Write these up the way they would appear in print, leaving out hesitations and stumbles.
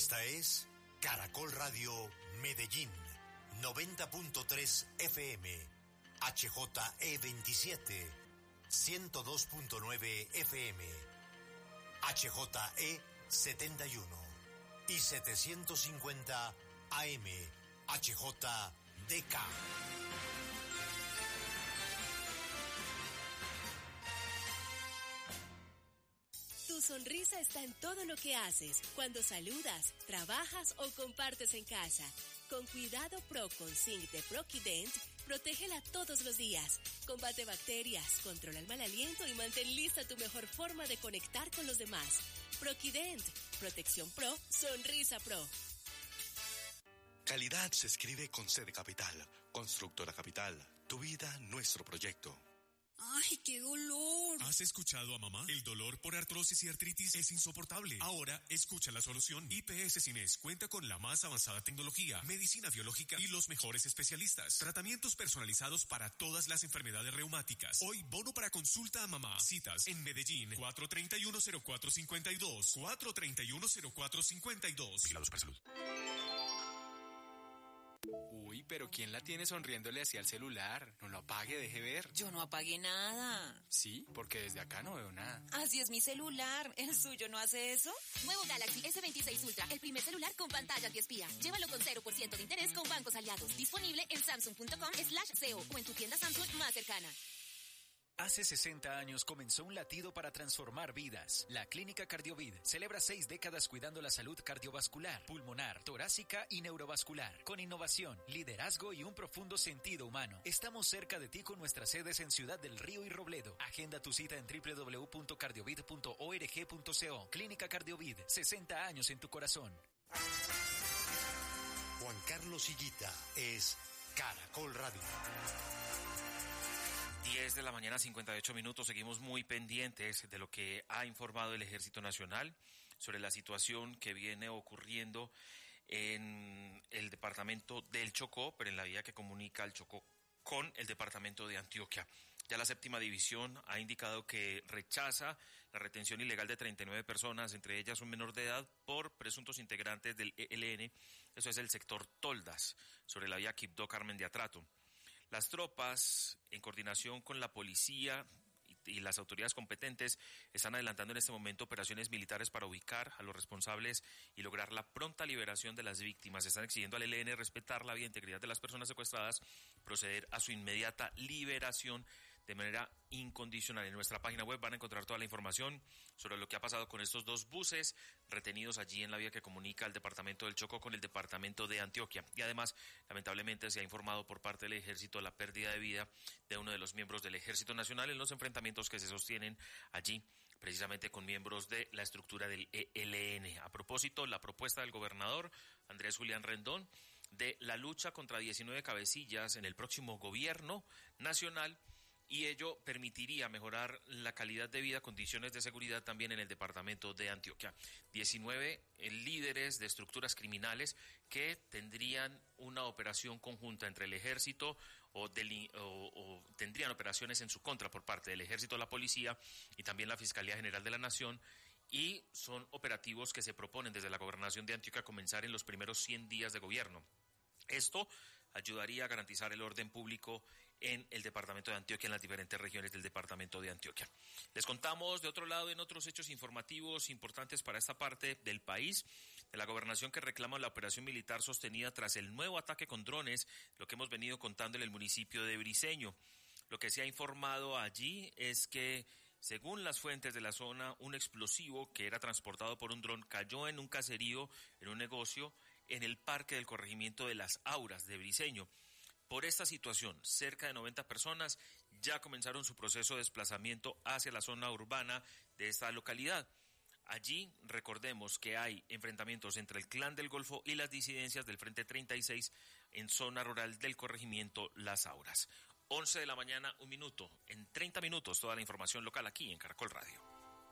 Esta es Caracol Radio Medellín, 90.3 FM, HJE27, 102.9 FM, HJE71 y 750 AM, HJDK. Tu sonrisa está en todo lo que haces, cuando saludas, trabajas o compartes en casa. Con Cuidado Pro con Zinc de Proquident, protégela todos los días. Combate bacterias, controla el mal aliento y mantén lista tu mejor forma de conectar con los demás. Proquident, protección pro, sonrisa pro. Calidad se escribe con C de Capital. Constructora Capital, tu vida, nuestro proyecto. ¡Ay, qué dolor! ¿Has escuchado a mamá? El dolor por artrosis y artritis es insoportable. Ahora, escucha la solución. IPS Cines cuenta con la más avanzada tecnología, medicina biológica y los mejores especialistas. Tratamientos personalizados para todas las enfermedades reumáticas. Hoy, bono para consulta a mamá. Citas en Medellín, 431-0452. 431-0452. Vigilados para salud. Uy, pero ¿quién la tiene sonriéndole hacia el celular? No lo apague, deje ver. Yo no apagué nada. Sí, porque desde acá no veo nada. Así es mi celular. ¿El suyo no hace eso? Nuevo Galaxy S26 Ultra, el primer celular con pantalla antiespía. Llévalo con 0% de interés con bancos aliados. Disponible en samsung.com/co o en tu tienda Samsung más cercana. Hace 60 años comenzó un latido para transformar vidas. La Clínica Cardiovid celebra 6 décadas cuidando la salud cardiovascular, pulmonar, torácica y neurovascular. Con innovación, liderazgo y un profundo sentido humano. Estamos cerca de ti con nuestras sedes en Ciudad del Río y Robledo. Agenda tu cita en www.cardiovid.org.co. Clínica Cardiovid, 60 años en tu corazón. Juan Carlos Higuita es Caracol Radio. 10 de la mañana, 58 minutos. Seguimos muy pendientes de lo que ha informado el Ejército Nacional sobre la situación que viene ocurriendo en el departamento del Chocó, pero en la vía que comunica el Chocó con el departamento de Antioquia. Ya la séptima división ha indicado que rechaza la retención ilegal de 39 personas, entre ellas un menor de edad, por presuntos integrantes del ELN, eso es el sector Toldas, sobre la vía Quibdó Carmen de Atrato. Las tropas, en coordinación con la policía y las autoridades competentes, están adelantando en este momento operaciones militares para ubicar a los responsables y lograr la pronta liberación de las víctimas. Están exigiendo al ELN respetar la vida e integridad de las personas secuestradas, proceder a su inmediata liberación de manera incondicional. En nuestra página web van a encontrar toda la información sobre lo que ha pasado con estos dos buses retenidos allí en la vía que comunica el departamento del Chocó con el departamento de Antioquia. Y además, lamentablemente, se ha informado por parte del Ejército la pérdida de vida de uno de los miembros del Ejército Nacional en los enfrentamientos que se sostienen allí, precisamente con miembros de la estructura del ELN. A propósito, la propuesta del gobernador Andrés Julián Rendón de la lucha contra 19 cabecillas en el próximo gobierno nacional, y ello permitiría mejorar la calidad de vida, condiciones de seguridad también en el departamento de Antioquia. 19 líderes de estructuras criminales que tendrían una operación conjunta entre el ejército o tendrían operaciones en su contra por parte del ejército, la policía y también la Fiscalía General de la Nación. Y son operativos que se proponen desde la gobernación de Antioquia comenzar en los primeros 100 días de gobierno. Esto ayudaría a garantizar el orden público en el departamento de Antioquia, en las diferentes regiones del departamento de Antioquia. Les contamos de otro lado en otros hechos informativos importantes para esta parte del país, de la gobernación que reclama la operación militar sostenida tras el nuevo ataque con drones, lo que hemos venido contando en el municipio de Briceño. Lo que se ha informado allí es que, según las fuentes de la zona, un explosivo que era transportado por un dron cayó en un caserío, en un negocio, en el parque del corregimiento de Las Auras de Briceño. Por esta situación, cerca de 90 personas ya comenzaron su proceso de desplazamiento hacia la zona urbana de esta localidad. Allí, recordemos que hay enfrentamientos entre el Clan del Golfo y las disidencias del Frente 36 en zona rural del corregimiento Las Auras. 11 de la mañana, 1 minuto. En 30 minutos, toda la información local aquí en Caracol Radio.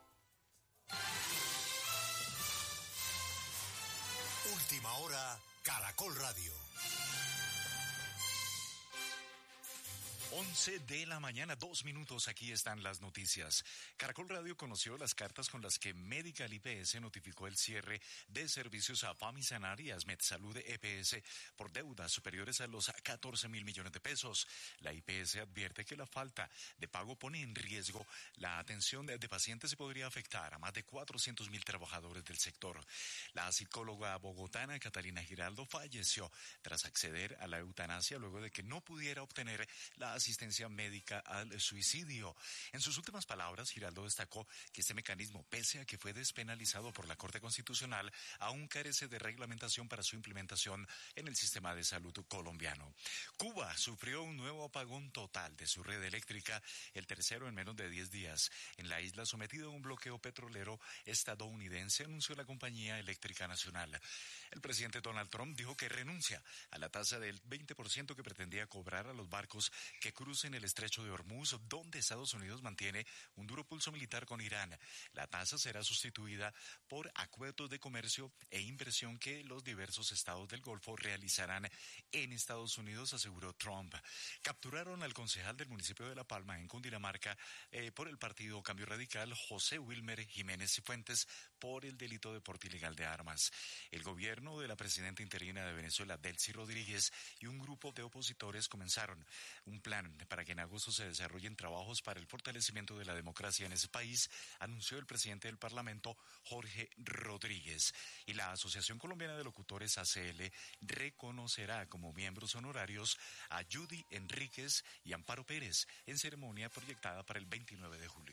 Última hora, Caracol Radio. 11 de la mañana, 2 minutos, aquí están las noticias. Caracol Radio conoció las cartas con las que Medical IPS notificó el cierre de servicios a Famisanar y Asmed Salud EPS por deudas superiores a los 14.000 millones de pesos. La IPS advierte que la falta de pago pone en riesgo la atención de pacientes y podría afectar a más de 400.000 trabajadores del sector. La psicóloga bogotana Catalina Giraldo falleció tras acceder a la eutanasia luego de que no pudiera obtener la asistencia médica al suicidio. En sus últimas palabras, Giraldo destacó que este mecanismo, pese a que fue despenalizado por la Corte Constitucional, aún carece de reglamentación para su implementación en el sistema de salud colombiano. Cuba sufrió un nuevo apagón total de su red eléctrica, el tercero en menos de 10 días. En la isla, sometida a un bloqueo petrolero estadounidense, anunció la compañía eléctrica nacional. El presidente Donald Trump dijo que renuncia a la tasa del 20% que pretendía cobrar a los barcos que crucen el estrecho de Hormuz, donde Estados Unidos mantiene un duro pulso militar con Irán. La tasa será sustituida por acuerdos de comercio e inversión que los diversos estados del Golfo realizarán en Estados Unidos, aseguró Trump. Capturaron al concejal del municipio de La Palma, en Cundinamarca, por el partido Cambio Radical, José Wilmer Jiménez Cifuentes, por el delito de porte ilegal de armas. El gobierno de la presidenta interina de Venezuela, Delcy Rodríguez, y un grupo de opositores comenzaron un plan para que en agosto se desarrollen trabajos para el fortalecimiento de la democracia en ese país, anunció el presidente del Parlamento, Jorge Rodríguez. Y la Asociación Colombiana de Locutores, ACL, reconocerá como miembros honorarios a Judy Enríquez y Amparo Pérez en ceremonia proyectada para el 29 de julio.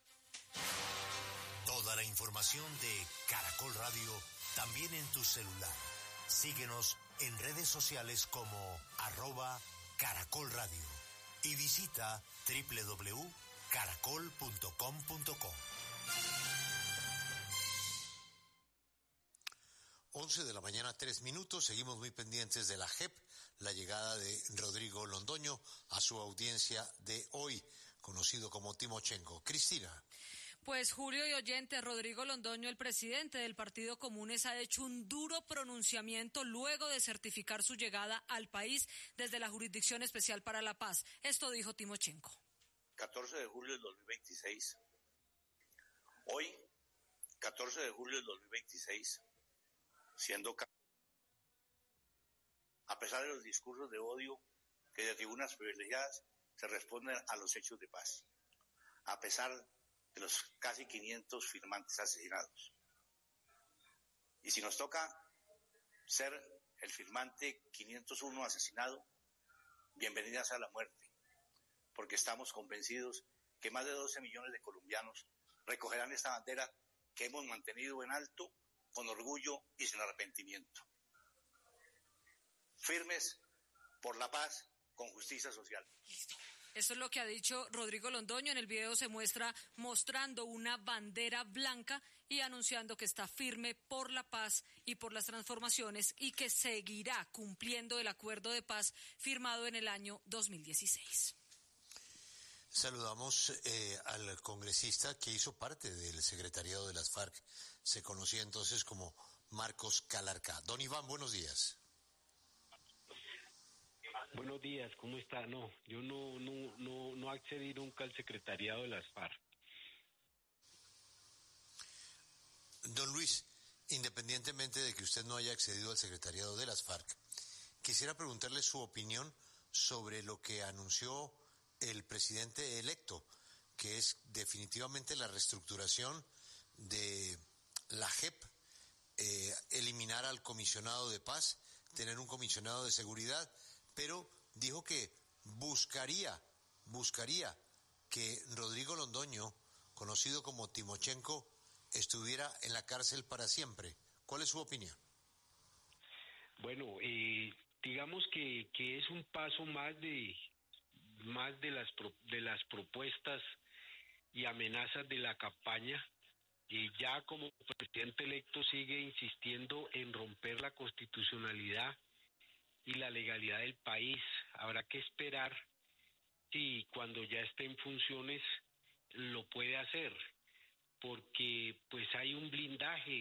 Toda la información de Caracol Radio también en tu celular. Síguenos en redes sociales como @Caracol Radio y visita www.caracol.com.co. 11 de la mañana, 3 minutos. Seguimos muy pendientes de la JEP, la llegada de Rodrigo Londoño a su audiencia de hoy, conocido como Timochenko. Cristina. Pues Julio y oyentes, Rodrigo Londoño, el presidente del Partido Comunes, ha hecho un duro pronunciamiento luego de certificar su llegada al país desde la Jurisdicción Especial para la Paz. Esto dijo Timochenko. 14 de julio del 2026. Hoy, 14 de julio del 2026, a pesar de los discursos de odio que de tribunas privilegiadas se responden a los hechos de paz, a pesar de los casi 500 firmantes asesinados. Y si nos toca ser el firmante 501 asesinado, bienvenida sea la muerte, porque estamos convencidos que más de 12 millones de colombianos recogerán esta bandera que hemos mantenido en alto, con orgullo y sin arrepentimiento. Firmes por la paz con justicia social. Eso es lo que ha dicho Rodrigo Londoño. En el video se muestra mostrando una bandera blanca y anunciando que está firme por la paz y por las transformaciones y que seguirá cumpliendo el acuerdo de paz firmado en el año 2016. Saludamos al congresista que hizo parte del secretariado de las FARC. Se conocía entonces como Marcos Calarcá. Don Iván, buenos días. Buenos días, ¿cómo está? No, yo no accedí nunca al secretariado de las FARC. Don Luis, independientemente de que usted no haya accedido al secretariado de las FARC, quisiera preguntarle su opinión sobre lo que anunció el presidente electo, que es definitivamente la reestructuración de la JEP, eliminar al comisionado de paz, tener un comisionado de seguridad, pero dijo que buscaría que Rodrigo Londoño, conocido como Timochenko, estuviera en la cárcel para siempre. ¿Cuál es su opinión? Bueno, digamos que es un paso más de las propuestas y amenazas de la campaña, y ya como presidente electo sigue insistiendo en romper la constitucionalidad y la legalidad del país. Habrá que esperar si cuando ya esté en funciones lo puede hacer, porque pues hay un blindaje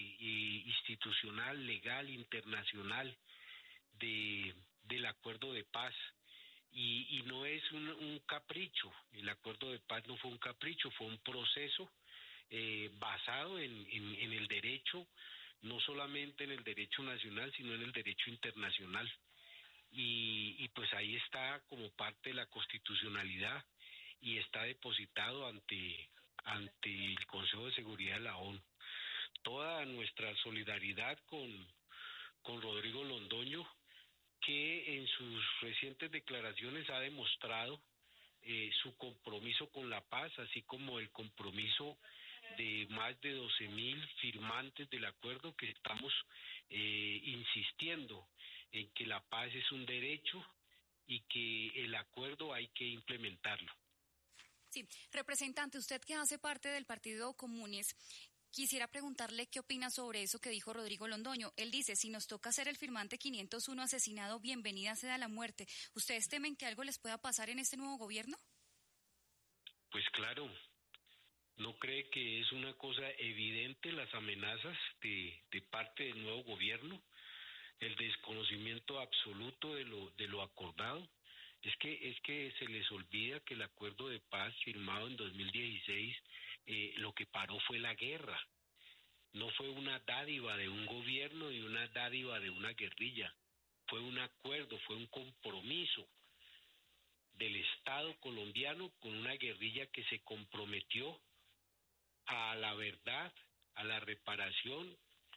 institucional, legal, internacional del acuerdo de paz, y no es un capricho. El acuerdo de paz no fue un capricho, fue un proceso basado en el derecho, no solamente en el derecho nacional, sino en el derecho internacional. Y pues ahí está como parte de la constitucionalidad y está depositado ante el Consejo de Seguridad de la ONU. Toda nuestra solidaridad con Rodrigo Londoño, que en sus recientes declaraciones ha demostrado su compromiso con la paz, así como el compromiso de más de 12.000 firmantes del acuerdo, que estamos insistiendo en que la paz es un derecho y que el acuerdo hay que implementarlo. Sí, representante, usted que hace parte del Partido Comunes, quisiera preguntarle qué opina sobre eso que dijo Rodrigo Londoño. Él dice, si nos toca ser el firmante 501 asesinado, bienvenida sea la muerte. ¿Ustedes temen que algo les pueda pasar en este nuevo gobierno? Pues claro, ¿no cree que es una cosa evidente las amenazas de parte del nuevo gobierno? El desconocimiento absoluto de lo acordado. Es que se les olvida que el acuerdo de paz firmado en 2016, lo que paró fue la guerra. No fue una dádiva de un gobierno y una dádiva de una guerrilla. Fue un acuerdo, fue un compromiso del Estado colombiano con una guerrilla que se comprometió a la verdad, a la reparación,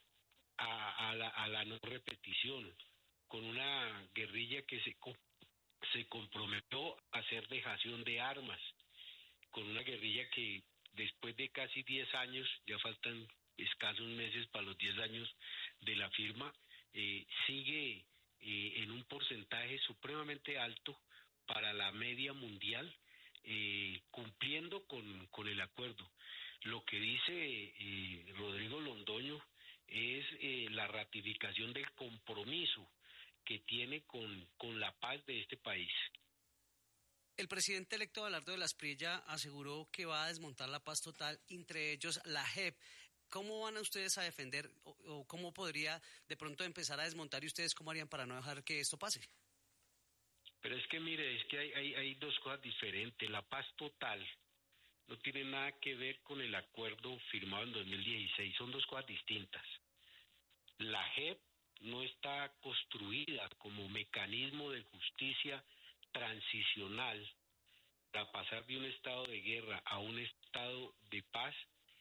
a la no repetición, con una guerrilla que se comprometió a hacer dejación de armas, con una guerrilla que después de casi 10 años, ya faltan escasos meses para los 10 años de la firma, sigue en un porcentaje supremamente alto para la media mundial, cumpliendo con el acuerdo. Lo que dice Rodrigo Londoño es la ratificación del compromiso que tiene con la paz de este país. El presidente electo Abelardo de la Espriella aseguró que va a desmontar la paz total, entre ellos la JEP. ¿Cómo van a ustedes a defender o cómo podría de pronto empezar a desmontar y ustedes cómo harían para no dejar que esto pase? Pero es que mire, es que hay dos cosas diferentes. La paz total no tiene nada que ver con el acuerdo firmado en 2016, son dos cosas distintas. La JEP no está construida como mecanismo de justicia transicional para pasar de un estado de guerra a un estado de paz,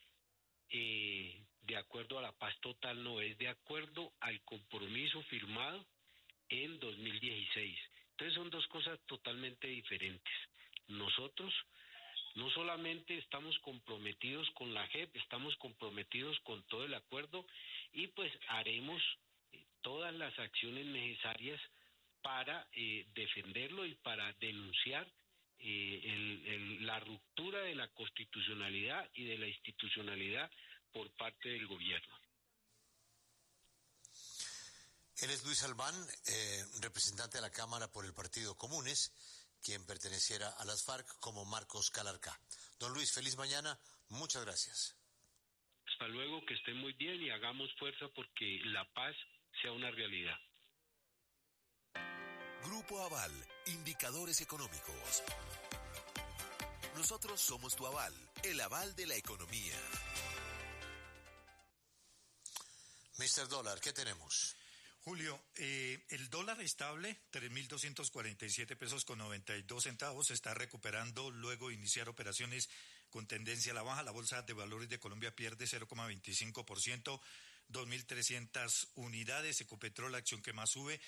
de acuerdo a la paz total, no, es de acuerdo al compromiso firmado en 2016. Entonces son dos cosas totalmente diferentes. Nosotros no solamente estamos comprometidos con la JEP, estamos comprometidos con todo el acuerdo y pues haremos todas las acciones necesarias para defenderlo y para denunciar la ruptura de la constitucionalidad y de la institucionalidad por parte del gobierno. Él es Luis Albán, representante de la Cámara por el Partido Comunes, quien perteneciera a las FARC como Marcos Calarcá. Don Luis, feliz mañana, muchas gracias. Hasta luego, que estén muy bien y hagamos fuerza porque la paz sea una realidad. Grupo Aval, indicadores económicos. Nosotros somos tu aval, el aval de la economía. Mr. Dólar, ¿qué tenemos? Julio, el dólar estable, 3.247 pesos con 92 centavos, se está recuperando luego de iniciar operaciones con tendencia a la baja. La Bolsa de Valores de Colombia pierde 0,25%, 2.300 unidades. Ecopetrol, la acción que más sube,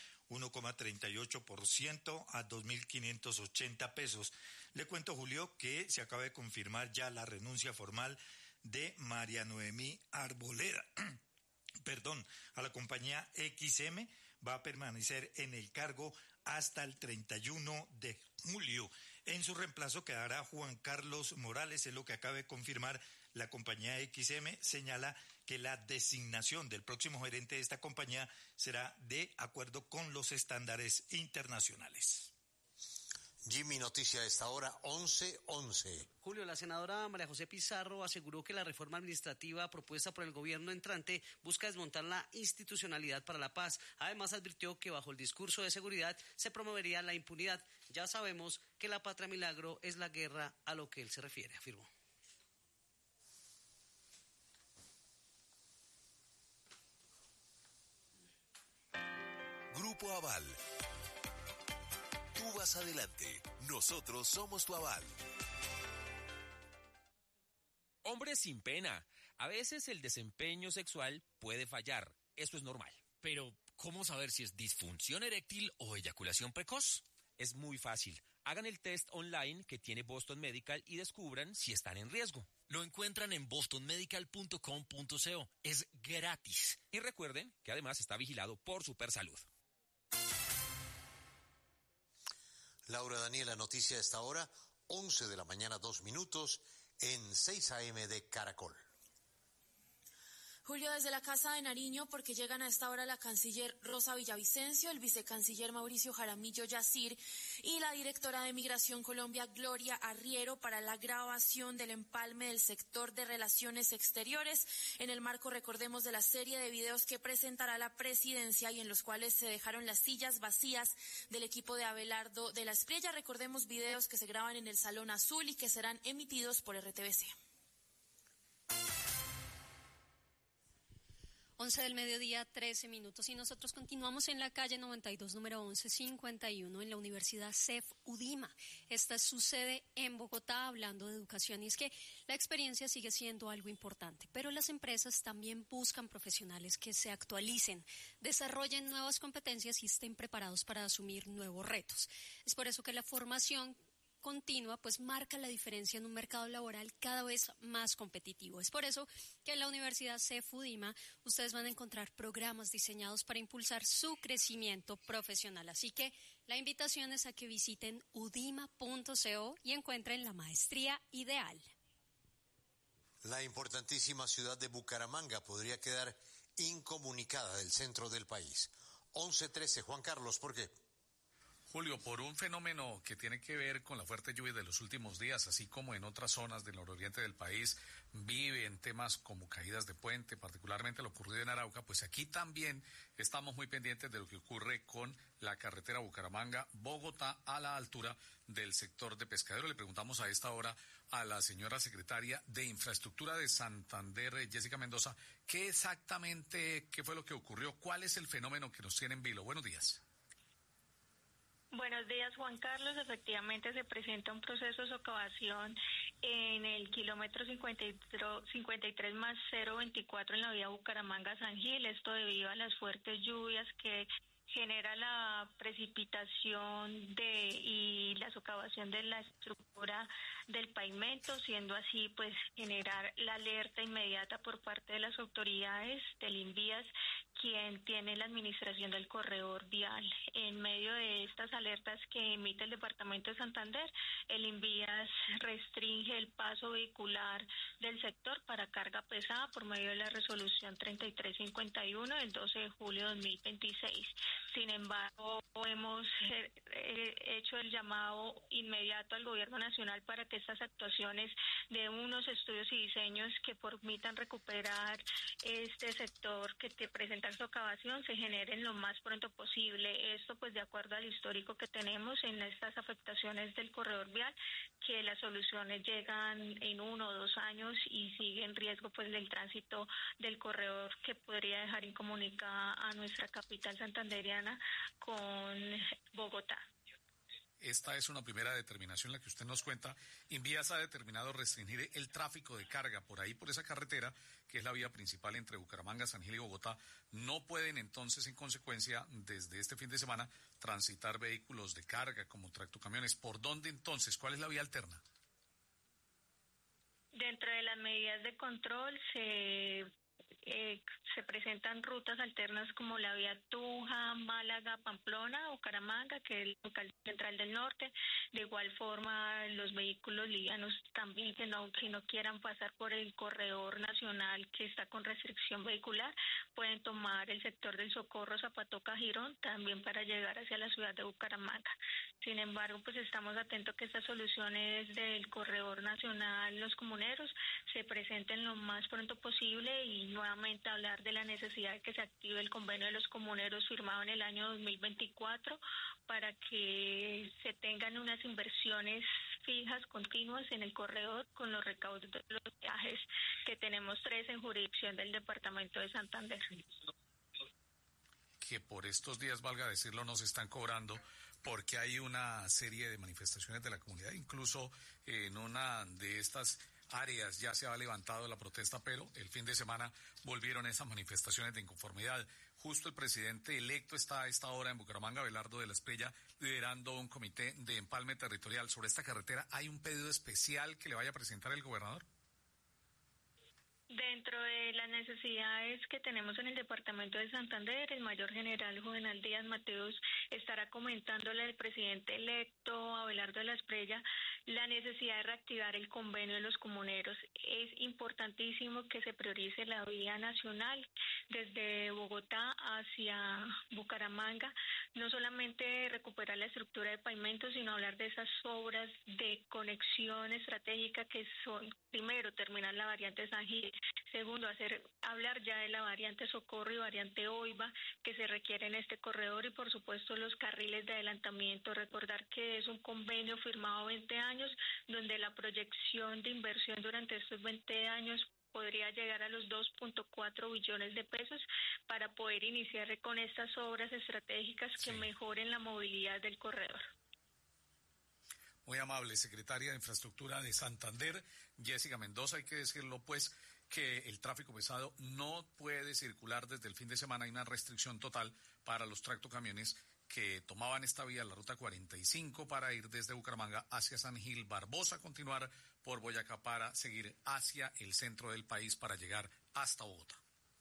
1,38% a 2.580 pesos. Le cuento, Julio, que se acaba de confirmar ya la renuncia formal de María Noemí Arboleda. A la compañía XM, va a permanecer en el cargo hasta el 31 de julio. En su reemplazo quedará Juan Carlos Morales, es lo que acaba de confirmar la compañía XM. Señala que la designación del próximo gerente de esta compañía será de acuerdo con los estándares internacionales. Jimmy, noticia a esta hora, 11:11. Julio, la senadora María José Pizarro aseguró que la reforma administrativa propuesta por el gobierno entrante busca desmontar la institucionalidad para la paz. Además, advirtió que bajo el discurso de seguridad se promovería la impunidad. Ya sabemos que la patria milagro es la guerra a lo que él se refiere, afirmó. Grupo Aval. Tú vas adelante. Nosotros somos tu aval. Hombres sin pena. A veces el desempeño sexual puede fallar. Eso es normal. Pero, ¿cómo saber si es disfunción eréctil o eyaculación precoz? Es muy fácil. Hagan el test online que tiene Boston Medical y descubran si están en riesgo. Lo encuentran en bostonmedical.com.co. Es gratis. Y recuerden que además está vigilado por Supersalud. Laura Daniela, noticia a esta hora, 11 de la mañana, 2 minutos, en 6 AM de Caracol. Julio, desde la Casa de Nariño, porque llegan a esta hora la canciller Rosa Villavicencio, el vicecanciller Mauricio Jaramillo Yacir y la directora de Migración Colombia, Gloria Arriero, para la grabación del empalme del sector de Relaciones Exteriores, en el marco, recordemos, de la serie de videos que presentará la presidencia y en los cuales se dejaron las sillas vacías del equipo de Abelardo de la Espriella. Recordemos, videos que se graban en el Salón Azul y que serán emitidos por RTBC. 11 del mediodía, 13 minutos. Y nosotros continuamos en la calle 92, número 1151, en la Universidad CEF UDIMA. Esta es su sede en Bogotá, hablando de educación. Y es que la experiencia sigue siendo algo importante, pero las empresas también buscan profesionales que se actualicen, desarrollen nuevas competencias y estén preparados para asumir nuevos retos. Es por eso que la formación continua pues marca la diferencia en un mercado laboral cada vez más competitivo. Es por eso que en la Universidad CEF UDIMA ustedes van a encontrar programas diseñados para impulsar su crecimiento profesional. Así que la invitación es a que visiten udima.co y encuentren la maestría ideal. La importantísima ciudad de Bucaramanga podría quedar incomunicada del centro del país. 11:13, Juan Carlos, ¿por qué? Julio, por un fenómeno que tiene que ver con la fuerte lluvia de los últimos días, así como en otras zonas del nororiente del país, viven temas como caídas de puente, particularmente lo ocurrido en Arauca, pues aquí también estamos muy pendientes de lo que ocurre con la carretera Bucaramanga-Bogotá a la altura del sector de Pescadero. Le preguntamos a esta hora a la señora secretaria de Infraestructura de Santander, Jessica Mendoza, qué fue lo que ocurrió, cuál es el fenómeno que nos tiene en vilo. Buenos días. Buenos días, Juan Carlos. Efectivamente se presenta un proceso de socavación en el kilómetro 53 más 024 en la vía Bucaramanga-San Gil. Esto debido a las fuertes lluvias que genera la precipitación y la socavación de la estructura del pavimento, siendo así pues generar la alerta inmediata por parte de las autoridades del INVÍAS, quien tiene la administración del corredor vial. En medio de estas alertas que emite el Departamento de Santander, el INVÍAS restringe el paso vehicular del sector para carga pesada por medio de la resolución 3351 del 12 de julio de 2026. Sin embargo, hemos hecho el llamado inmediato al Gobierno Nacional para que estas actuaciones de unos estudios y diseños que permitan recuperar este sector que te presentan socavación se generen lo más pronto posible. Esto pues de acuerdo al histórico que tenemos en estas afectaciones del corredor vial, que las soluciones llegan en 1 o 2 años y sigue en riesgo pues del tránsito del corredor, que podría dejar incomunicada a nuestra capital santanderiana con Bogotá. Esta es una primera determinación, la que usted nos cuenta. INVÍAS ha determinado restringir el tráfico de carga por ahí, por esa carretera, que es la vía principal entre Bucaramanga, San Gil y Bogotá. No pueden entonces, en consecuencia, desde este fin de semana, transitar vehículos de carga como tractocamiones. ¿Por dónde entonces? ¿Cuál es la vía alterna? Dentro de las medidas de control se se presentan rutas alternas como la vía Tunja, Málaga, Pamplona o Bucaramanga, que es el local central del norte. De igual forma, los vehículos livianos también que no quieran pasar por el corredor nacional que está con restricción vehicular, pueden tomar el sector del Socorro, Zapatoca, Girón, también para llegar hacia la ciudad de Bucaramanga. Sin embargo, pues estamos atentos que estas soluciones del corredor nacional, los comuneros, se presenten lo más pronto posible y nuevamente hablar de la necesidad de que se active el convenio de los comuneros firmado en el año 2024 para que se tengan unas inversiones fijas, continuas en el corredor con los recaudos de los viajes, que tenemos 3 en jurisdicción del departamento de Santander. Que por estos días, valga decirlo, nos están cobrando porque hay una serie de manifestaciones de la comunidad, incluso en una de estas áreas ya se ha levantado la protesta, pero el fin de semana volvieron esas manifestaciones de inconformidad. Justo el presidente electo está a esta hora en Bucaramanga, Abelardo de la Espriella, liderando un comité de empalme territorial sobre esta carretera. ¿Hay un pedido especial que le vaya a presentar el gobernador? Dentro de las necesidades que tenemos en el departamento de Santander, el mayor general Juvenal Díaz Mateus estará comentándole al presidente electo Abelardo de la Espriella la necesidad de reactivar el convenio de los comuneros. Es importantísimo que se priorice la vía nacional desde Bogotá hacia Bucaramanga, no solamente recuperar la estructura de pavimentos, sino hablar de esas obras de conexión estratégica que son, primero, terminar la variante San Gil, segundo, hablar ya de la variante Socorro y variante Oiva que se requiere en este corredor y, por supuesto, los carriles de adelantamiento. Recordar que es un convenio firmado 20 años, donde la proyección de inversión durante estos 20 años podría llegar a los 2.4 billones de pesos para poder iniciar con estas obras estratégicas que mejoren la movilidad del corredor. Muy amable, secretaria de Infraestructura de Santander, Jessica Mendoza. Hay que decirlo, pues, que el tráfico pesado no puede circular desde el fin de semana. Hay una restricción total para los tractocamiones que tomaban esta vía, la ruta 45, para ir desde Bucaramanga hacia San Gil, Barbosa, continuar por Boyacá para seguir hacia el centro del país para llegar hasta Bogotá.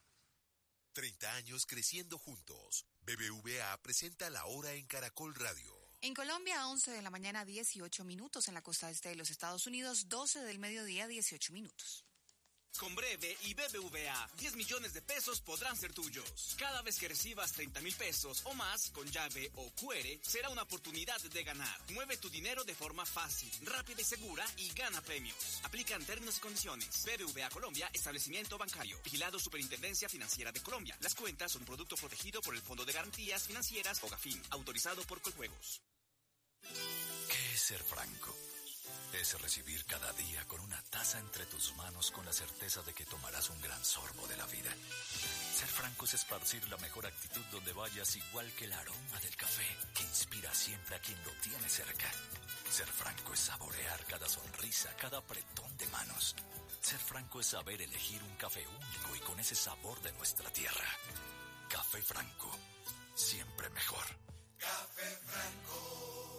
30 años creciendo juntos. BBVA presenta La Hora en Caracol Radio. En Colombia, 11 de la mañana, 18 minutos. En la costa este de los Estados Unidos, 12 del mediodía, 18 minutos. Con Breve y BBVA, 10 millones de pesos podrán ser tuyos. Cada vez que recibas 30,000 pesos o más con llave o QR, será una oportunidad de ganar. Mueve tu dinero de forma fácil, rápida y segura y gana premios. Aplican términos y condiciones. BBVA Colombia, establecimiento bancario. Vigilado Superintendencia Financiera de Colombia. Las cuentas son un producto protegido por el Fondo de Garantías Financieras o GAFIN, autorizado por Coljuegos. ¿Qué es ser franco? Es recibir cada día con una taza entre tus manos con la certeza de que tomarás un gran sorbo de la vida. Ser franco es esparcir la mejor actitud donde vayas, igual que el aroma del café que inspira siempre a quien lo tiene cerca. Ser franco es saborear cada sonrisa, cada apretón de manos. Ser franco es saber elegir un café único y con ese sabor de nuestra tierra. Café Franco, siempre mejor. Café Franco.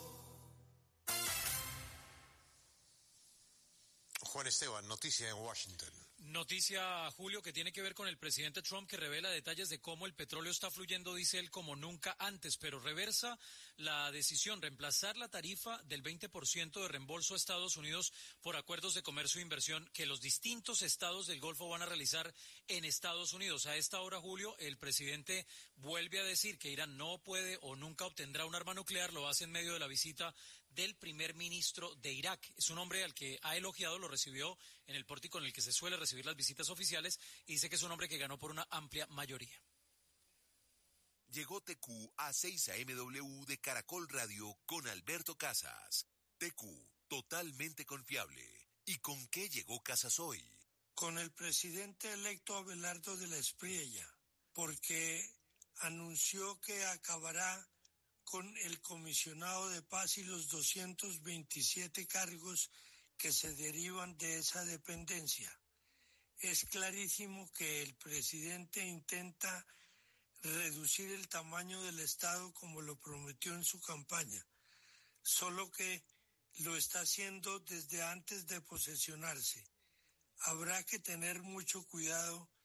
Juan Esteban, noticia en Washington. Noticia, Julio, que tiene que ver con el presidente Trump, que revela detalles de cómo el petróleo está fluyendo, dice él, como nunca antes, pero reversa la decisión, reemplazar la tarifa del 20% de reembolso a Estados Unidos por acuerdos de comercio e inversión que los distintos estados del Golfo van a realizar en Estados Unidos. A esta hora, Julio, el presidente vuelve a decir que Irán no puede o nunca obtendrá un arma nuclear, lo hace en medio de la visita del primer ministro de Irak. Es un hombre al que ha elogiado, lo recibió en el pórtico en el que se suele recibir las visitas oficiales y dice que es un hombre que ganó por una amplia mayoría. Llegó TQ a 6 AMW de Caracol Radio con Alberto Casas. TQ, totalmente confiable. ¿Y con qué llegó Casas hoy? Con el presidente electo Abelardo de la Espriella, porque anunció que acabará con el comisionado de paz y los 227 cargos que se derivan de esa dependencia. Es clarísimo que el presidente intenta reducir el tamaño del Estado como lo prometió en su campaña, solo que lo está haciendo desde antes de posesionarse. Habrá que tener mucho cuidado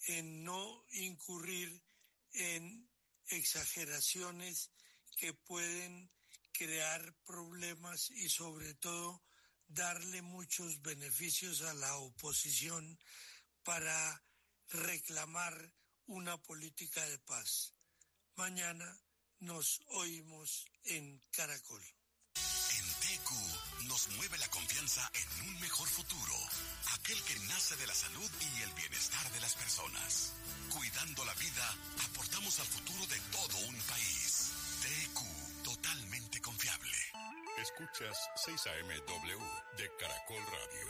en no incurrir en exageraciones que pueden crear problemas y sobre todo darle muchos beneficios a la oposición para reclamar una política de paz. Mañana nos oímos en Caracol. En TQ nos mueve la confianza en un mejor futuro, aquel que nace de la salud y el bienestar de las personas. Cuidando la vida, aportamos al futuro de todo un país. TQ, totalmente confiable. Escuchas 6 AMW de Caracol Radio.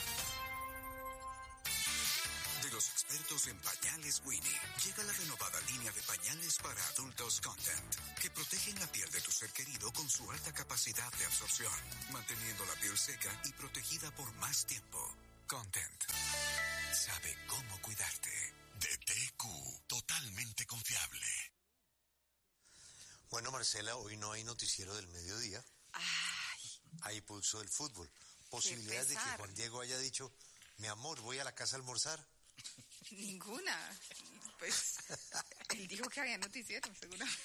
De los expertos en pañales Winnie, llega la renovada línea de pañales para adultos Content, que protegen la piel de tu ser querido con su alta capacidad de absorción, manteniendo la piel seca y protegida por más tiempo. Content sabe cómo cuidarte. De TQ, totalmente confiable. Bueno, Marcela, hoy no hay noticiero del mediodía. Hay pulso del fútbol. Posibilidades de que Juan Diego haya dicho, mi amor, voy a la casa a almorzar. Ninguna. Pues él dijo que había noticiero, seguramente.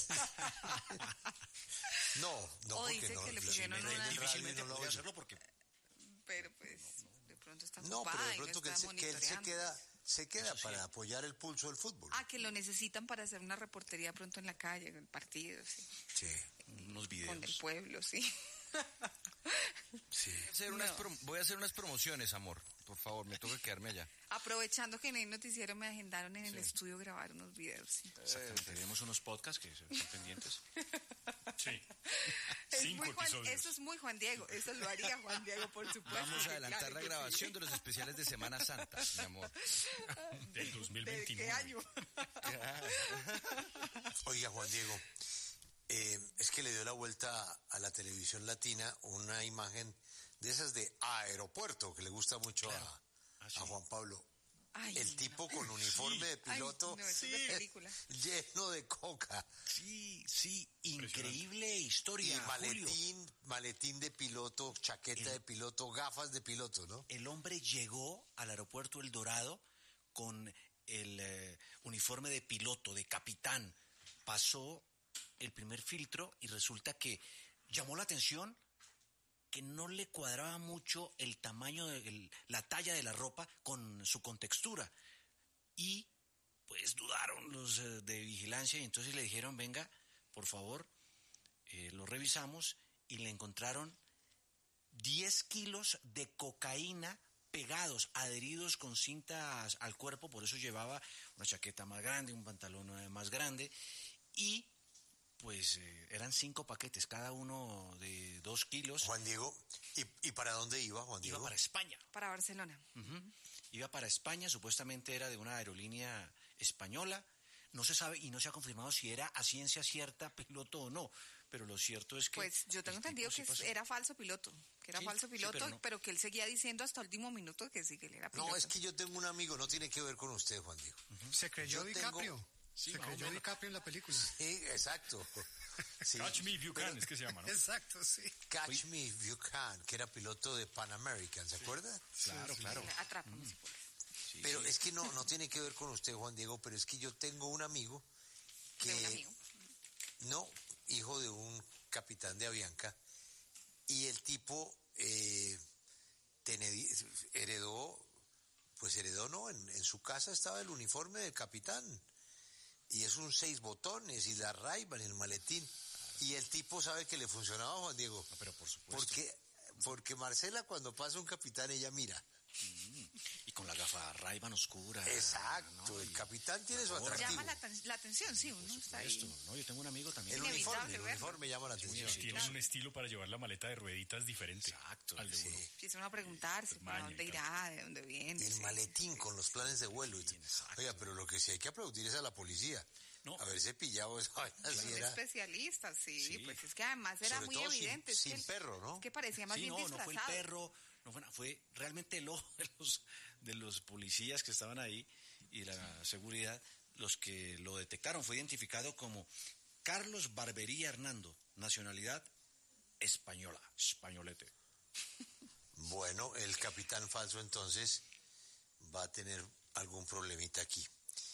No, porque dice no. Que le pusieron una... Difícilmente no podría hacerlo porque... Pero pues de pronto está ocupada. No, pero de pronto que él se queda sí. Para apoyar el pulso del fútbol. Que lo necesitan para hacer una reportería pronto en la calle, en el partido, sí. Sí, unos videos. Con el pueblo, sí. Sí. Voy a hacer unas promociones, amor. Por favor, me toca quedarme allá. Aprovechando que no hay noticiero, me agendaron en el estudio grabar unos videos. Sí. Exactamente. Tenemos unos podcasts que están pendientes. Sí. 5 episodios. Eso es muy Juan Diego. Eso lo haría Juan Diego, por supuesto. Vamos a adelantar la grabación de los especiales de Semana Santa, mi amor. Del 2029. ¿De qué año? Oiga, Juan Diego, es que le dio la vuelta a la televisión latina una imagen de esas de aeropuerto que le gusta mucho a Juan Pablo. El tipo con uniforme de piloto lleno de coca. Sí, increíble historia. Y maletín de piloto, chaqueta de piloto, gafas de piloto, ¿no? El hombre llegó al aeropuerto El Dorado con el uniforme de piloto, de capitán. Pasó el primer filtro y resulta que llamó la atención que no le cuadraba mucho el tamaño, la talla de la ropa con su contextura. Y pues dudaron los de vigilancia y entonces le dijeron, venga, por favor, lo revisamos y le encontraron 10 kilos de cocaína pegados, adheridos con cintas al cuerpo, por eso llevaba una chaqueta más grande, un pantalón más grande y... Pues eran 5 paquetes, cada uno de 2 kilos. Juan Diego, ¿y para dónde iba, Juan Diego? Iba para España. Para Barcelona. Iba para España, supuestamente era de una aerolínea española. No se sabe y no se ha confirmado si era a ciencia cierta piloto o no. Pero lo cierto es que... Pues yo tengo entendido que era falso piloto. Que era falso piloto, pero que él seguía diciendo hasta el último minuto que sí, que él era piloto. No, es que yo tengo un amigo, no tiene que ver con usted, Juan Diego. Se creyó DiCaprio. Sí, se creyó DiCaprio en la película. Sí, exacto. Sí. Catch Me If You Can, es que se llama, ¿no? Exacto, sí. Catch Me If You Can, que era piloto de Pan American, ¿se acuerda? Claro. Atrápame, pero es que no tiene que ver con usted, Juan Diego, pero es que yo tengo un amigo que... ¿De un amigo? No, hijo de un capitán de Avianca, y el tipo heredó, no, en su casa estaba el uniforme del capitán. Y es un 6 botones y la Ray-Ban en el maletín. Y el tipo sabe que le funcionaba, Juan Diego. Pero por supuesto. Porque Marcela, cuando pasa un capitán, ella mira. Y con la gafa Ray-Ban oscura. Exacto, ¿no? El capitán tiene su atractivo. Llama la atención, sí, uno está ahí. No, yo tengo un amigo también. El uniforme llama la atención. Tiene un estilo para llevar la maleta de rueditas diferente. Exacto. Al de uno. Empieza uno a preguntarse para dónde irá, de dónde viene. El maletín con los planes de vuelo. Oiga, pero lo que sí hay que aplaudir es a la policía. No. Haberse pillado esa vaina. Especialistas, sí, pues es que además era muy evidente. Sin perro, ¿no? Es que parecía más bien disfrazado. No fue el perro, fue realmente el ojo de los policías que estaban ahí y la seguridad los que lo detectaron. Fue identificado como Carlos Barbería Hernando, nacionalidad española, españolete. Bueno, el capitán falso entonces va a tener algún problemita aquí.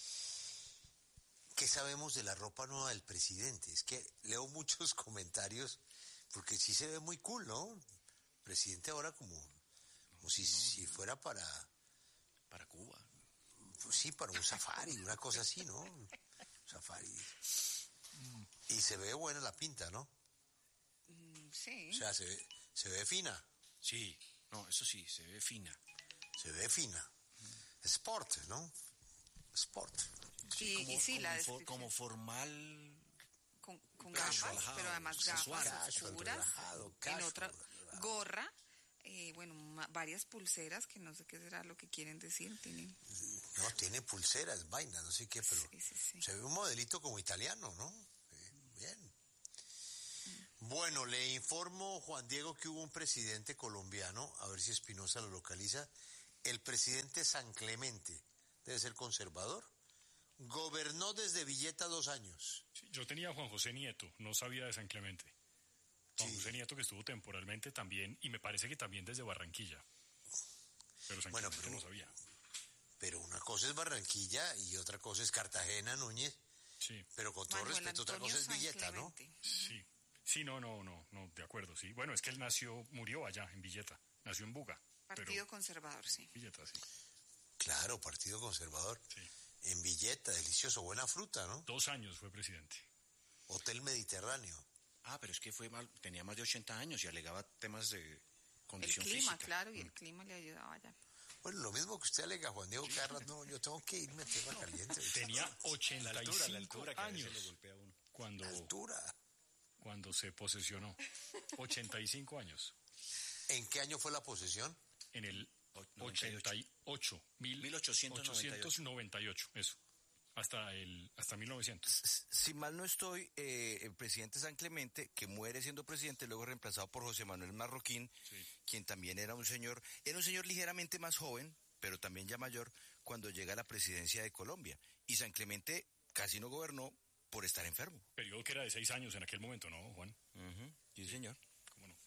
¿Qué sabemos de la ropa nueva del presidente? Es que leo muchos comentarios, porque sí se ve muy cool, ¿no? Presidente ahora como si fuera para Cuba. Pues sí, para un safari, una cosa así, ¿no? Safari. Y se ve buena la pinta, ¿no? Sí. O sea, se ve fina. Sí, no, eso sí, se ve fina. Se ve fina. Sport, ¿no? Sport. Sí, como formal. Con gafas, pero además gafas oscuras. En otra gorra. Varias pulseras, que no sé qué será lo que quieren decir. Tiene pulseras, vainas, no sé qué, pero sí. Se ve un modelito como italiano, ¿no? Bien. Bueno, le informo, Juan Diego, que hubo un presidente colombiano, a ver si Espinosa lo localiza, el presidente San Clemente, debe ser conservador, gobernó desde Villeta 2 años. Sí, yo tenía a Juan José Nieto, no sabía de San Clemente. Juan José Nieto, que estuvo temporalmente también, y me parece que también desde Barranquilla. Pero San Clemente no sabía. Pero una cosa es Barranquilla y otra cosa es Cartagena, Núñez. Sí. Pero con todo respeto, otra cosa es Villeta, ¿no? Sí. Sí, no, de acuerdo, sí. Bueno, es que él murió allá, en Villeta. Nació en Buga. Partido conservador, sí. Villeta, sí. Claro, Partido Conservador. Sí. En Villeta, delicioso, buena fruta, ¿no? 2 años fue presidente. Hotel Mediterráneo. Pero es que tenía más de 80 años y alegaba temas de condición física. El clima, claro, y el clima le ayudaba ya. Bueno, lo mismo que usted alega, Juan Diego Carras, no, yo tengo que irme a tierra caliente. Tenía 85 la altura años le golpea a uno. Cuando se posesionó. 85 años. ¿En qué año fue la posesión? En el 1898, eso. Hasta 1900. Si mal no estoy, el presidente San Clemente, que muere siendo presidente, luego reemplazado por José Manuel Marroquín, quien también era un señor ligeramente más joven, pero también ya mayor, cuando llega a la presidencia de Colombia. Y San Clemente casi no gobernó por estar enfermo. Periodo que era de 6 años en aquel momento, ¿no, Juan? Sí, señor. ¿Cómo no?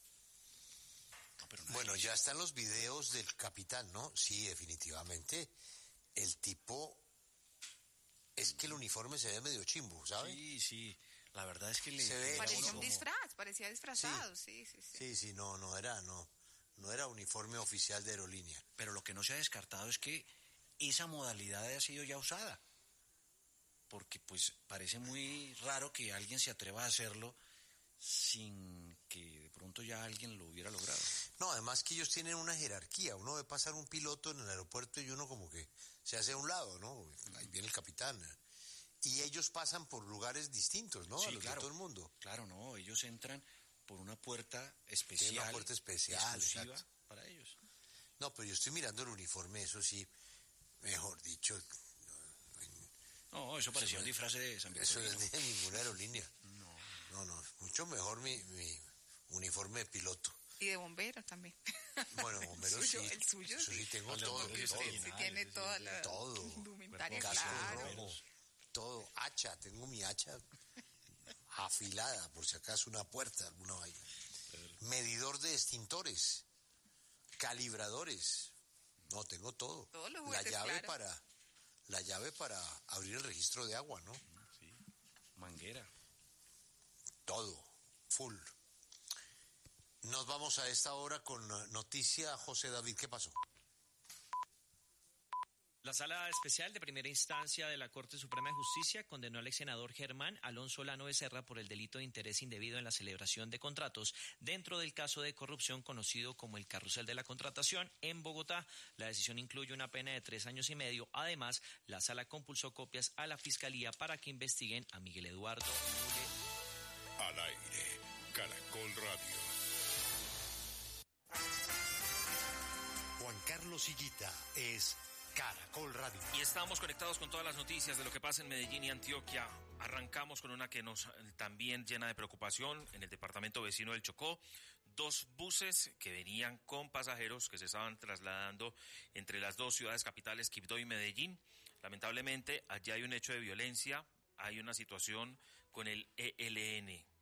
Bueno, ya están los videos del capitán, ¿no? Sí, definitivamente. El tipo... Es que el uniforme se ve medio chimbo, ¿sabes? Sí. La verdad es que parecía un disfraz, parecía disfrazado, sí. Sí, no era uniforme oficial de aerolínea. Pero lo que no se ha descartado es que esa modalidad haya sido ya usada. Porque pues parece muy raro que alguien se atreva a hacerlo sin que de pronto ya alguien lo hubiera logrado. No, además que ellos tienen una jerarquía. Uno ve pasar un piloto en el aeropuerto y uno como que se hace a un lado, ¿no? Ahí viene el capitán. Y ellos pasan por lugares distintos, ¿no? Sí, a los de todo el mundo. Claro, no, ellos entran por una puerta especial. Tiene una puerta especial, exclusiva exacto. Para ellos. No, pero yo estoy mirando el uniforme, eso sí, mejor dicho. No, eso parecía un disfraz de San Victorino. Eso no es de ninguna aerolínea. No, mucho mejor mi uniforme de piloto. Y de bombero también. Bueno, bombero sí. El suyo eso sí tengo todo. Sí tiene toda la indumentaria, claro. Rojo, todo. Hacha, tengo mi hacha afilada, por si acaso una puerta, alguna vaina. Medidor de extintores, calibradores. No, tengo todo. Todos los juguetes, la llave para abrir el registro de agua, ¿no? Sí. Manguera. Todo, full. Nos vamos a esta hora con noticia. José David, ¿qué pasó? La Sala Especial de Primera Instancia de la Corte Suprema de Justicia condenó al ex senador Germán Alonso Lano Becerra por el delito de interés indebido en la celebración de contratos dentro del caso de corrupción conocido como el Carrusel de la Contratación en Bogotá. La decisión incluye una pena de 3 años y medio. Además, la Sala compulsó copias a la Fiscalía para que investiguen a Miguel Eduardo Mule. Al aire, Caracol Radio. Juan Carlos Higuita es Caracol Radio. Y estamos conectados con todas las noticias de lo que pasa en Medellín y Antioquia. Arrancamos con una que nos también llena de preocupación en el departamento vecino del Chocó. 2 buses que venían con pasajeros que se estaban trasladando entre las 2 ciudades capitales, Quibdó y Medellín. Lamentablemente, allá hay un hecho de violencia, hay una situación con el ELN.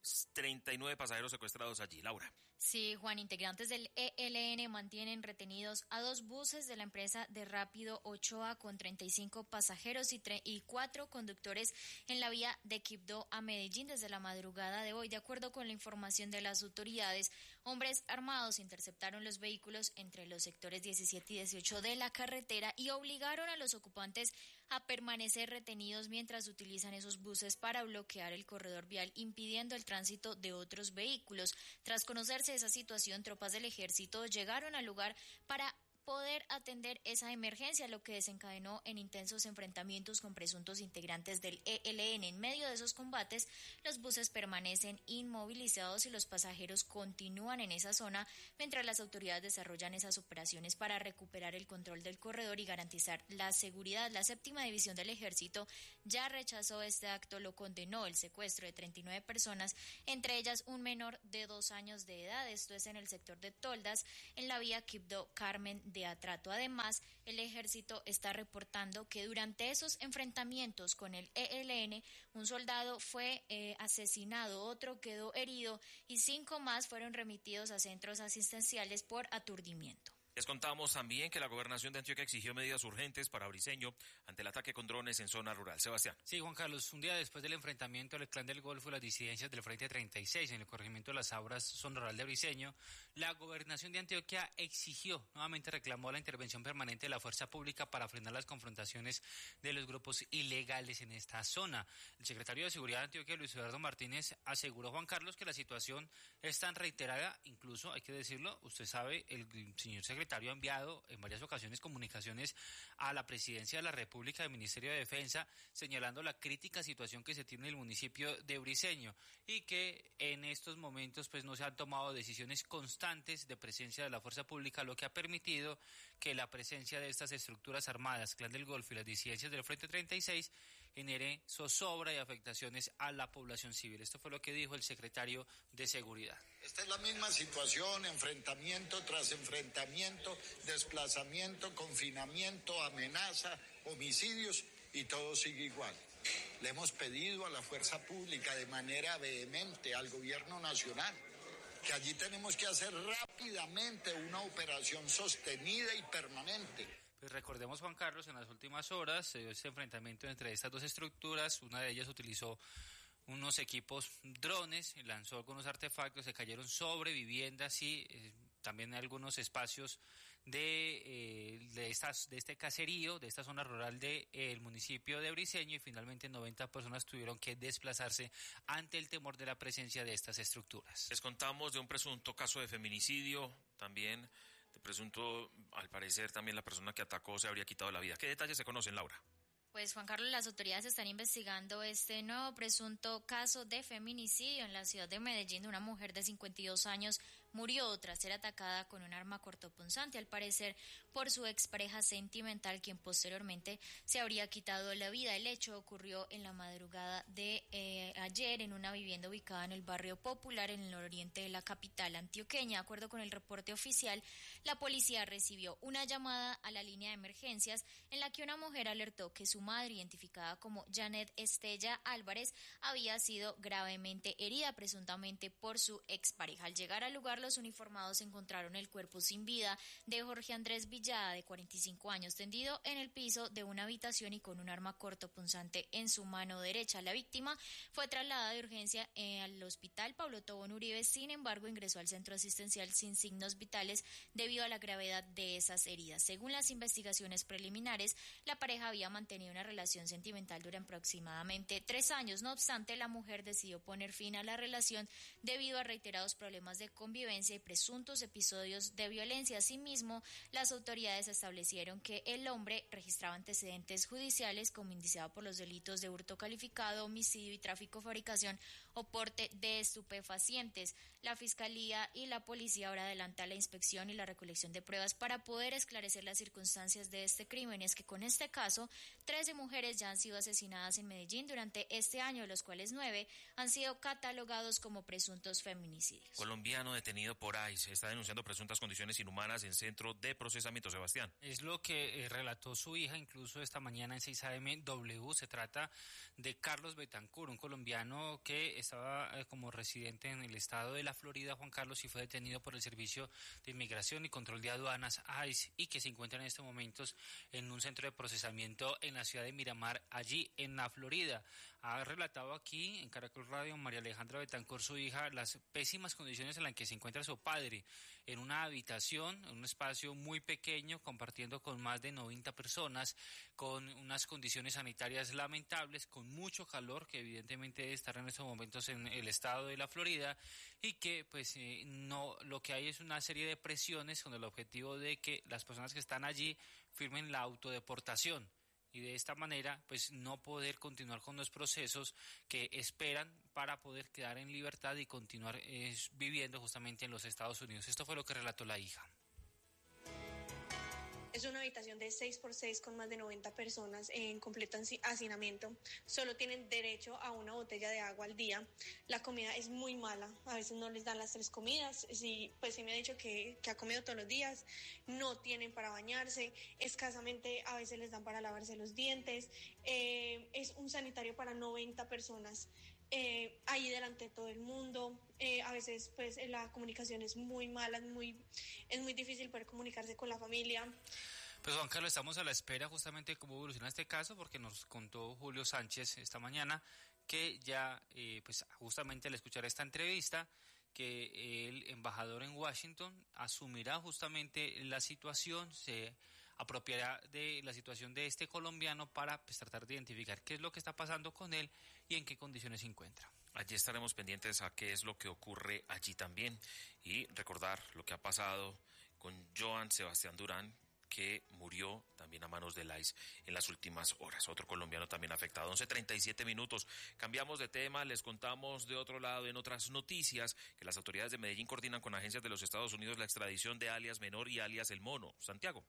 39 pasajeros secuestrados allí. Laura. Sí, Juan, integrantes del ELN mantienen retenidos a 2 buses de la empresa de Rápido Ochoa con 35 pasajeros y 4 conductores en la vía de Quibdó a Medellín desde la madrugada de hoy. De acuerdo con la información de las autoridades, hombres armados interceptaron los vehículos entre los sectores 17 y 18 de la carretera y obligaron a los ocupantes a permanecer retenidos mientras utilizan esos buses para bloquear el corredor vial, impidiendo el tránsito de otros vehículos. Tras conocerse esa situación, tropas del ejército llegaron al lugar para poder atender esa emergencia, lo que desencadenó en intensos enfrentamientos con presuntos integrantes del ELN. En medio de esos combates, los buses permanecen inmovilizados y los pasajeros continúan en esa zona mientras las autoridades desarrollan esas operaciones para recuperar el control del corredor y garantizar la seguridad. La 7ª División del Ejército ya rechazó este acto, lo condenó el secuestro de 39 personas, entre ellas un menor de 2 años de edad. Esto es en el sector de Toldas, en la vía Quibdó-Carmen de Atrato. Además, el ejército está reportando que durante esos enfrentamientos con el ELN, un soldado fue asesinado, otro quedó herido y 5 más fueron remitidos a centros asistenciales por aturdimiento. Les contamos también que la gobernación de Antioquia exigió medidas urgentes para Briceño ante el ataque con drones en zona rural. Sebastián. Sí, Juan Carlos, un día después del enfrentamiento del Clan del Golfo y las disidencias del Frente 36 en el corregimiento de Las Auras, zona rural de Briceño, la gobernación de Antioquia nuevamente reclamó la intervención permanente de la fuerza pública para frenar las confrontaciones de los grupos ilegales en esta zona. El secretario de Seguridad de Antioquia, Luis Eduardo Martínez, aseguró, Juan Carlos, que la situación es tan reiterada, incluso, hay que decirlo, usted sabe, el señor secretario ha enviado en varias ocasiones comunicaciones a la Presidencia de la República, del Ministerio de Defensa, señalando la crítica situación que se tiene en el municipio de Briceño y que en estos momentos pues no se han tomado decisiones constantes de presencia de la fuerza pública, lo que ha permitido que la presencia de estas estructuras armadas, Clan del Golfo y las disidencias del Frente 36 genere zozobra y afectaciones a la población civil. Esto fue lo que dijo el secretario de Seguridad. Esta es la misma situación, enfrentamiento tras enfrentamiento, desplazamiento, confinamiento, amenaza, homicidios y todo sigue igual. Le hemos pedido a la fuerza pública de manera vehemente al gobierno nacional que allí tenemos que hacer rápidamente una operación sostenida y permanente. Pues recordemos, Juan Carlos, en las últimas horas se dio este enfrentamiento entre estas dos estructuras. Una de ellas utilizó unos equipos drones, lanzó algunos artefactos, se cayeron sobre viviendas y también algunos espacios de este caserío, de esta zona rural del municipio de Briceño, y finalmente 90 personas tuvieron que desplazarse ante el temor de la presencia de estas estructuras. Les contamos de un presunto caso de feminicidio, también de presunto, al parecer también la persona que atacó se habría quitado la vida. ¿Qué detalles se conocen, Laura? Pues, Juan Carlos, las autoridades están investigando este nuevo presunto caso de feminicidio en la ciudad de Medellín. Una mujer de 52 años murió tras ser atacada con un arma cortopunzante, al parecer por su expareja sentimental, quien posteriormente se habría quitado la vida. El hecho ocurrió en la madrugada de ayer en una vivienda ubicada en el barrio Popular, en el oriente de la capital antioqueña. De acuerdo con el reporte oficial, la policía recibió una llamada a la línea de emergencias en la que una mujer alertó que su madre, identificada como Janet Estella Álvarez, había sido gravemente herida, presuntamente por su expareja. Al llegar al lugar, los uniformados encontraron el cuerpo sin vida de Jorge Andrés Villada, de 45 años, tendido en el piso de una habitación y con un arma cortopunzante en su mano derecha. La víctima fue trasladada de urgencia al hospital Pablo Tobón Uribe. Sin embargo, ingresó al centro asistencial sin signos vitales debido a la gravedad de esas heridas. Según las investigaciones preliminares, la pareja había mantenido una relación sentimental durante aproximadamente 3 años. No obstante, la mujer decidió poner fin a la relación debido a reiterados problemas de convivencia y presuntos episodios de violencia. Asimismo, las autoridades establecieron que el hombre registraba antecedentes judiciales como indiciado por los delitos de hurto calificado, homicidio y tráfico, fabricación o porte de estupefacientes. La Fiscalía y la Policía ahora adelantan la inspección y la recolección de pruebas para poder esclarecer las circunstancias de este crimen. Es que con este caso, 13 mujeres ya han sido asesinadas en Medellín durante este año, de los cuales 9 han sido catalogados como presuntos feminicidios. Colombiano detenido detenido por ICE. Está denunciando presuntas condiciones inhumanas en centro de procesamiento, Sebastián. Es lo que relató su hija incluso esta mañana en 6am Se trata de Carlos Betancur, un colombiano que estaba como residente en el estado de la Florida, Juan Carlos, y fue detenido por el Servicio de Inmigración y Control de Aduanas, ICE, y que se encuentra en estos momentos en un centro de procesamiento en la ciudad de Miramar, allí en la Florida. Ha relatado aquí en Caracol Radio María Alejandra Betancur, su hija, las pésimas condiciones en las que se encuentra su padre, en una habitación, en un espacio muy pequeño, compartiendo con más de 90 personas, con unas condiciones sanitarias lamentables, con mucho calor, que evidentemente debe estar en estos momentos en el estado de la Florida, y que pues no, lo que hay es una serie de presiones con el objetivo de que las personas que están allí firmen la autodeportación, y de esta manera pues no poder continuar con los procesos que esperan para poder quedar en libertad y continuar viviendo justamente en los Estados Unidos. Esto fue lo que relató la hija. Es una habitación de 6x6 con más de 90 personas en completo hacinamiento. Solo tienen derecho a una botella de agua al día. La comida es muy mala. A veces no les dan las 3 comidas. Sí me ha dicho que ha comido todos los días. No tienen para bañarse. Escasamente a veces les dan para lavarse los dientes. Es un sanitario para 90 personas. Ahí delante de todo el mundo. A veces pues la comunicación es muy mala, es muy difícil poder comunicarse con la familia. Pues Juan Carlos, estamos a la espera justamente de cómo evoluciona este caso, porque nos contó Julio Sánchez esta mañana que ya pues justamente al escuchar esta entrevista, que el embajador en Washington asumirá justamente la situación, se apropiará de la situación de este colombiano para pues tratar de identificar qué es lo que está pasando con él y en qué condiciones se encuentra. Allí estaremos pendientes a qué es lo que ocurre allí también y recordar lo que ha pasado con Joan Sebastián Durán, que murió también a manos del ICE en las últimas horas. Otro colombiano también afectado. 11:37 minutos. Cambiamos de tema. Les contamos de otro lado, en otras noticias, que las autoridades de Medellín coordinan con agencias de los Estados Unidos la extradición de alias Menor y alias El Mono. Santiago.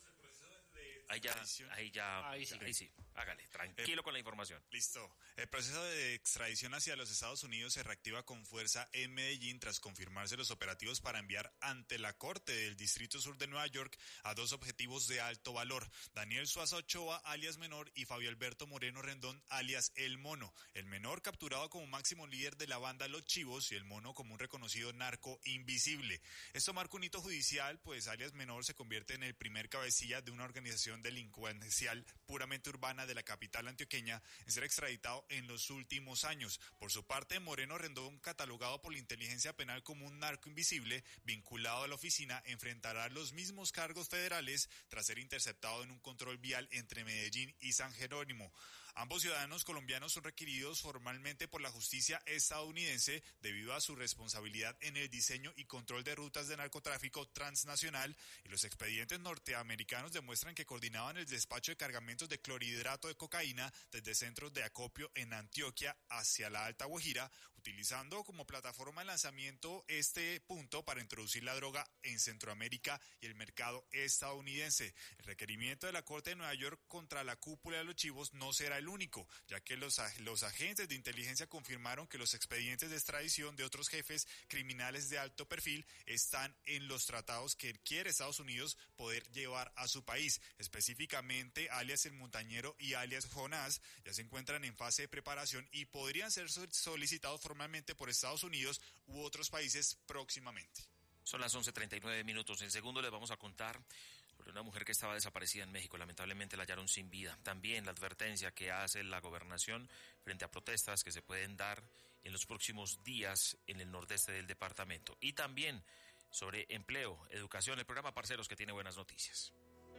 Ahí sí. Hágale, tranquilo con la información. Listo. El proceso de extradición hacia los Estados Unidos se reactiva con fuerza en Medellín tras confirmarse los operativos para enviar ante la Corte del Distrito Sur de Nueva York a 2 objetivos de alto valor: Daniel Suazo Ochoa, alias Menor, y Fabio Alberto Moreno Rendón, alias El Mono. El Menor capturado como máximo líder de la banda Los Chivos y El Mono como un reconocido narco invisible. Esto marca un hito judicial, pues alias Menor se convierte en el primer cabecilla de una organización delincuencial puramente urbana de la capital antioqueña en ser extraditado en los últimos años. Por su parte, Moreno Rendón, catalogado por la inteligencia penal como un narco invisible vinculado a la oficina, enfrentará los mismos cargos federales tras ser interceptado en un control vial entre Medellín y San Jerónimo. Ambos ciudadanos colombianos son requeridos formalmente por la justicia estadounidense debido a su responsabilidad en el diseño y control de rutas de narcotráfico transnacional, y los expedientes norteamericanos demuestran que coordinaban el despacho de cargamentos de clorhidrato de cocaína desde centros de acopio en Antioquia hacia la Alta Guajira, utilizando como plataforma de lanzamiento este punto para introducir la droga en Centroamérica y el mercado estadounidense. El requerimiento de la Corte de Nueva York contra la cúpula de Los Chivos no será el único, ya que los agentes de inteligencia confirmaron que los expedientes de extradición de otros jefes criminales de alto perfil están en los tratados que quiere Estados Unidos poder llevar a su país. Específicamente, alias El Montañero y alias Jonás ya se encuentran en fase de preparación y podrían ser solicitados formalmente por Estados Unidos u otros países próximamente. Son las 11:39 minutos. En segundo les vamos a contar sobre una mujer que estaba desaparecida en México. Lamentablemente la hallaron sin vida. También la advertencia que hace la gobernación frente a protestas que se pueden dar en los próximos días en el nordeste del departamento. Y también sobre empleo, educación, el programa Parceros, que tiene buenas noticias.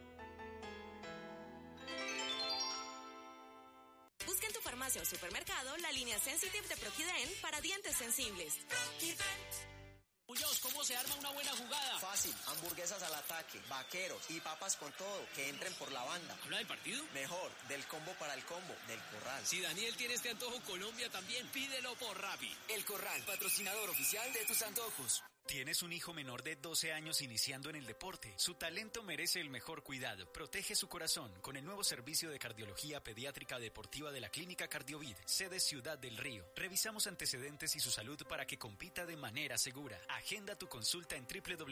Busca en tu farmacia o supermercado la línea Sensitive de Proquiden para dientes sensibles. Muñoz, ¿cómo se arma una buena jugada? Fácil, hamburguesas al ataque, vaqueros y papas con todo, que entren por la banda. ¿Habla del partido? Mejor, del combo para el combo, del Corral. Si Daniel tiene este antojo, Colombia también, pídelo por Rappi. El Corral, patrocinador oficial de tus antojos. ¿Tienes un hijo menor de 12 años iniciando en el deporte? Su talento merece el mejor cuidado. Protege su corazón con el nuevo servicio de cardiología pediátrica deportiva de la Clínica Cardiovid, sede Ciudad del Río. Revisamos antecedentes y su salud para que compita de manera segura. Agenda tu consulta en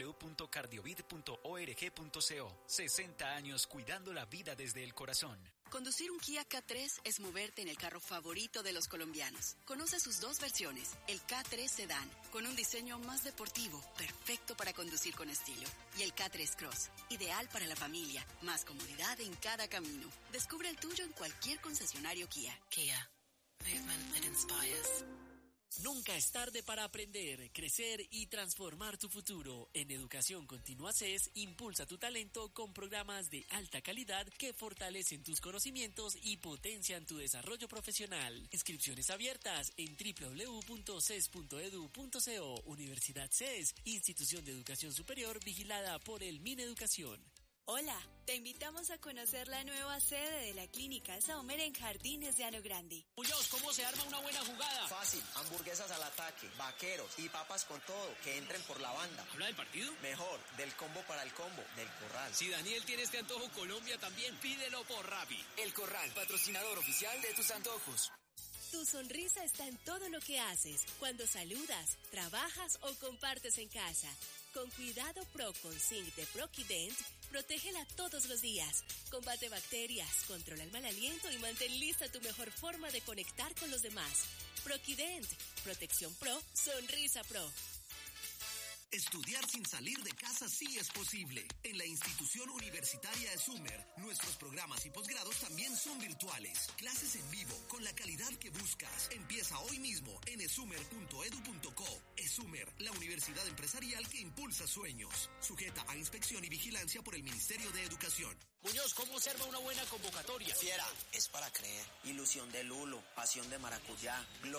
www.cardiovid.org.co. 60 años cuidando la vida desde el corazón. Conducir un Kia K3 es moverte en el carro favorito de los colombianos. Conoce sus dos versiones, el K3 Sedan, con un diseño más deportivo, perfecto para conducir con estilo, y el K3 Cross, ideal para la familia, más comodidad en cada camino. Descubre el tuyo en cualquier concesionario Kia. Kia, movement that inspires. Nunca es tarde para aprender, crecer y transformar tu futuro. En Educación Continua CES, impulsa tu talento con programas de alta calidad que fortalecen tus conocimientos y potencian tu desarrollo profesional. Inscripciones abiertas en www.ces.edu.co. Universidad CES, institución de educación superior vigilada por el Mineducación. Hola, te invitamos a conocer la nueva sede de la Clínica Sommer en Jardines de Ano Grande. Muñoz, ¿cómo se arma una buena jugada? Fácil, hamburguesas al ataque, vaqueros y papas con todo, que entren por la banda. ¿Habla del partido? Mejor, del combo para el combo, del Corral. Si Daniel tiene este antojo, Colombia también, pídelo por Rappi. El Corral, patrocinador oficial de tus antojos. Tu sonrisa está en todo lo que haces, cuando saludas, trabajas o compartes en casa. Con Cuidado Pro con Zinc de Proquident, protégela todos los días. Combate bacterias, controla el mal aliento y mantén lista tu mejor forma de conectar con los demás. Proquident, protección pro, sonrisa pro. Estudiar sin salir de casa sí es posible. En la institución universitaria ESUMER, nuestros programas y posgrados también son virtuales. Clases en vivo, con la calidad que buscas. Empieza hoy mismo en esumer.edu.co. ESUMER, la universidad empresarial que impulsa sueños. Sujeta a inspección y vigilancia por el Ministerio de Educación. Muñoz, ¿cómo se arma una buena convocatoria? Fiera, es para creer. Ilusión de lulo, pasión de maracuyá,